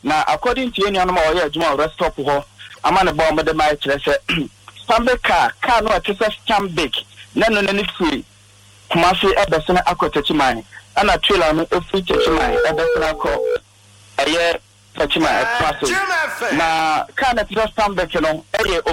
Now, according to any animal, you rest up ho. I'm on a bomb of the my treasure. Stanbic car no at Stanbic. None on any free. Kumasi Eberson Akotachimai. And a trailer no free Tachimai. Eberson Ako. A year Tachimai passage. Now, can't at Stanbic, you know,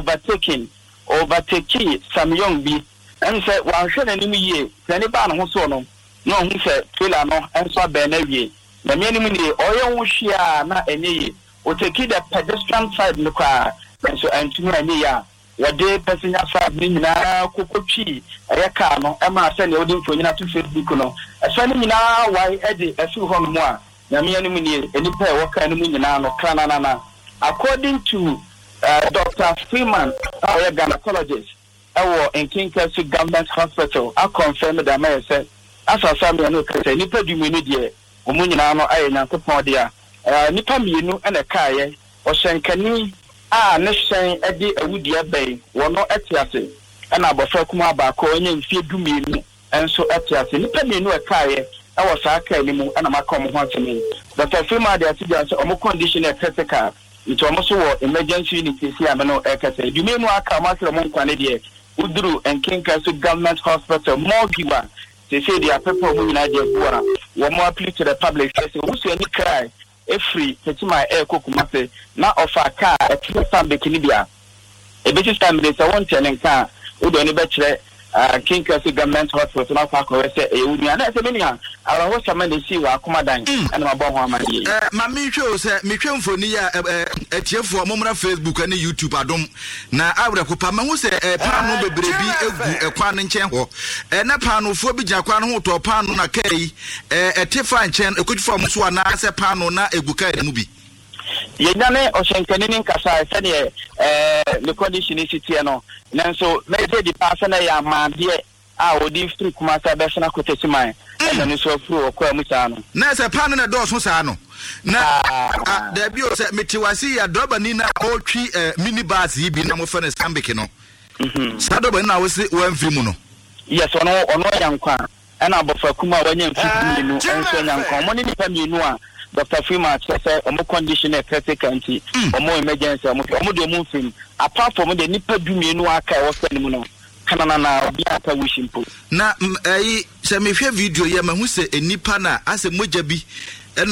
overtaking some young bee. And said, one should any year. Any ban who saw no. No, he said, trailer no, and saw Benevi. The minimum oil share not any. Or take the pedestrian side in the car. And so, and to me, what day passing outside Nina, Cocochi, a car, no, Emma send your for you to Facebook. A sending now, why Eddie, a few hundred more. Yamiani, any pair, what kind of meaning now, Canana. According to Dr. Freeman, our gynecologist, in King Castle Government Hospital, I confirm that I said, as I saw me, I know, Nipa do me, dear, Omunano, I am Podia, Nipa Minu and a Kaya, or Shankani. Neshan Eddie Awudia Bay, one no etiase, and I was Fakuma Bako and fear do me, and so etiase. Nipa no a kaye, I was a kalimu, and I'm a common one to me. But I feel my dear, almost condition a critical. It's almost war emergency unity. See, I'm no ekate. You may know I come out among Canadians, Udru and King Castle Government Hospital, more giver. They say they are people who idea water. One more plea to the public. They say, who's any cry? Free, my air cook, now of a car at Stanbic Libya. A bit of time they want to car, who don't better King Castle Government Hospital, not Park or say, Union, as a million. I was a man to see what Commandant and my bomb. Mammy shows me come for near a tier for a moment of Facebook and YouTube. I don't now. I would have put Pama who say a pan of baby, a quan and chain, and a pan of Fobija Quan to a pan on a K, a Tiffany chain, a good form to an ass a pan on a bouquet movie. Yedane or Shankanin Casa, the condition is Tiano. Nanso, maybe the person I am, my dear, I would leave through Kumasa Besana Cotesimai, and then so through a Quamusano. Nasa pan and a door Susano. Now, the Bio said, Mitiwasi, a Dobanina, or tree, minibus, he be no more fun as Tambicino. Sadoban now was one Fimuno. Yes, or no young quan, and I'm for Kuma when you and so young common in you. Dr. Freeman said, "Omo condition a critical anti, omo emergency, omo moving. Apart from the Nipa do me no aka was sending Canana, be after wishing put. Na, semi video, yama who say a Nipana as a Mujabi, and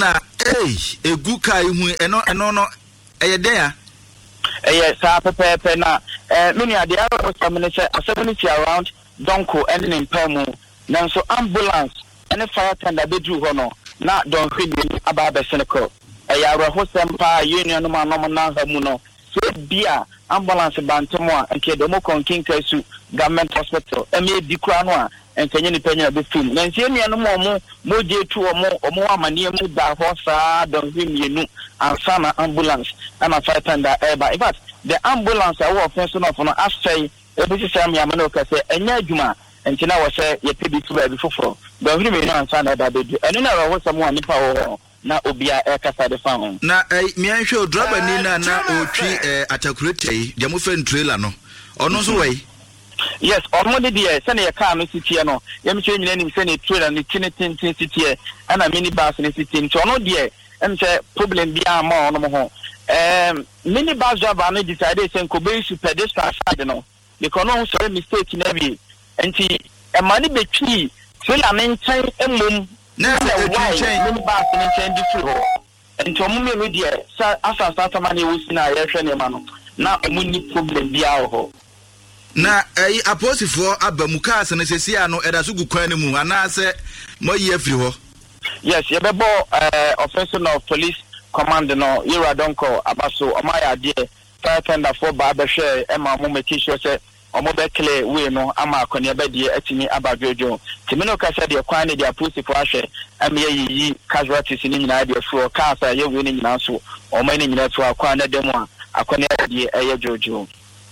a good guy who and no, a there. Yes, Papa, na, many are the other combination, a 70 around Donko ending in Permu, now so ambulance and a fire tender be drew honor. Na don't read about the Seneco. A yara hosempa union no hamuno. So beer ambulance bantomo and Kedomoko King Kesu government hospital. Eme Dikranwa and Kenyan Penya be film. Nancy no more moje to or more mania muda hosa don't win you and sama ambulance and a fight under air. But the ambulance I was person of an assay. Every time Yamanoka say Enyajuma. And now I say, you pay before. Don't really know and find out that they do. And I was someone in power now, Obia Aircasa the farm. Now, me show drop a Nina now or tree at a crate, Jamufen trailer no. Or no way. Yes, on one day, send a car, Mr. Tiano. I'm changing any send a trailer and the Tintin city and a minibus in the city. So, no, dear, and say, problem beyond more on the home. Minibus job, I decided to Kobe to pedestrian side, you know. Because no sorry mistake in every. And a money be key, fill a maintain a moon, never change before. And to Mummy Media, as I start money with Naya, now a money problem be our. Now, a post for Abamukas and Sesiano at Azugu Quanimu, and I said, more year for. Yes, you have offensive of police commander, no, Ira Donko, Abaso, Amaya, dear, fire tender for Barber Share, Emma Mumetisha said. Omobekle we no ama akonia bedi atimi abajojo timino kasa de kwan de apusi fo ahwe am yi casualties ni nyina de fo kasa ye we ni nyina so omani nyina to akwan na demo akonia de eye jojo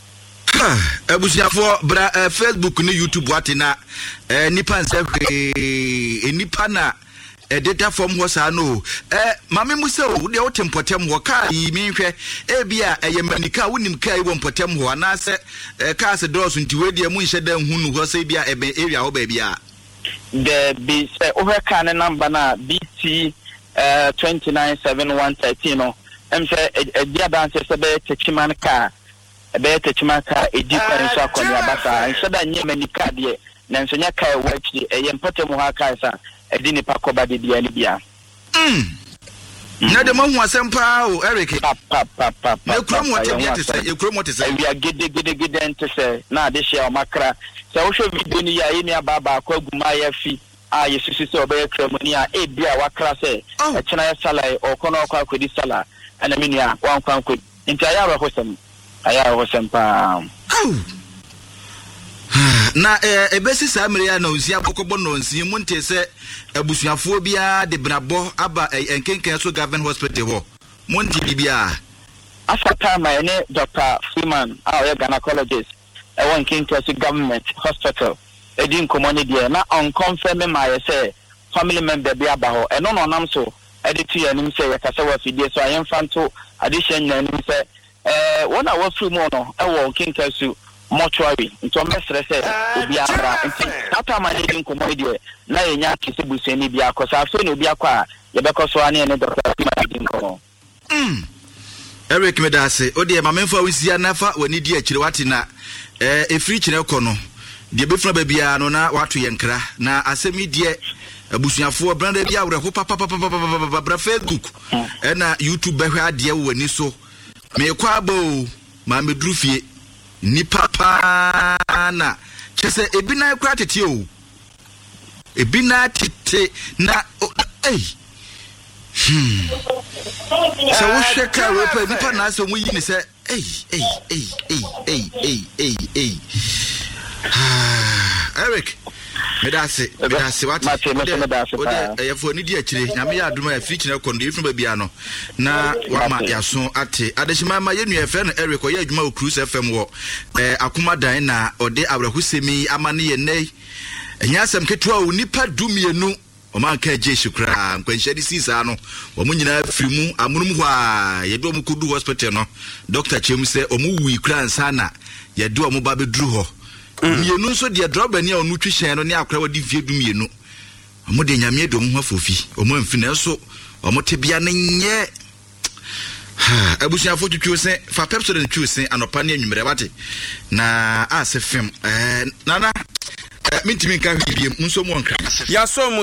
ebusiafo bra Facebook ni YouTube watina nipa nsehwe nipa na data from was no mame mu se wo de wotempotem wo ka yi minhwe bia yemanika wonim ka yi wompotem ho na se ka se dross nti we de mu nhye da hunu ho se bia area wo ba bia the be say over kan number na BT 29713 no say a dear dancer be techiman car be techiman car e di kwa nso akoni abasa nso da nye mani card ye na nso nya kai watch e yempate mu ha kai sa e di ni pakoba de bia ni bia na de mahu asempa o Eric pa na krom wote bia te say e krom wote say we are gede ente say na de share o makra say wo show video ni ya ni ababa akwa guma ya fi a yesusu se obey kremoni a e bia wakra say e chena ya sala o kono akwa akodi sala ana minia wan kwan ko nti aya ro hosem pa na ebesi samre ya na onsi akokobọ no onsi mu nte se abusuafo bia de brabo aba enkenken so government hospital ho mu nti bia after my name Dr. Freeman our gynecologist I want kenken so government hospital edin komoni dia na on confirm my say family member bia ba ho eno no nam so edit ya nim say yakasa wa fidie so ayen fanto addition na nim say one hour free mo no e wo kenken so mortuary into mesre say obi abra nti after my name komodi na yenya kise buseni bia akosa afi na obi akwa ye bekoso ane ne Dr. Freeman din ko Eric Medase odi ma memfa wisia nafa wani di akire wate na efiri kire ko no de befuna ba bia no na wato yenkra na asemi die abusuafo branda bia awreho papa bra Facebook na YouTube behwe ade wani so me kwa aba o ma meduru fie ni papa na chese ebina kwa tete o ebina tete na so wo sheka we pa nipa na so mu yi ni se Eric medase what for ni di akire nyame ya aduma ya fikina kondo ifun ba bia no na wa ma yaso ate adeshima ma yenu efe no Eric o ya aduma o Cruise FM wo akoma dan na ode abrahusemi amane ye nei enya asem ketua o nipa dumienu o man ka je shukra nkwanhyadi sisa no wo munyina firimu amunum ho a ye do mu kudu hospital no Dr. Chemu se o mu wi kran sana ye do mu ba beduru ho mienu nso de droba ni a onu twihyen no ne akra wadi fie dumienu omo de nyame do mu afofi omo amfina nso omo tebia ne nye abusuafo twitwo se fa pepsodent twitwo se anopa ne anwumere wate na asefem nana mintimi nka hwibiem nso mo nkra ya so mo